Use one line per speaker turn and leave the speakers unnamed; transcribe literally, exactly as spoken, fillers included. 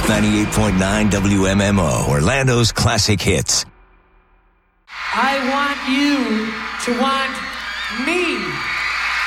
ninety-eight point nine W M M O, Orlando's classic hits.
I want you to want me.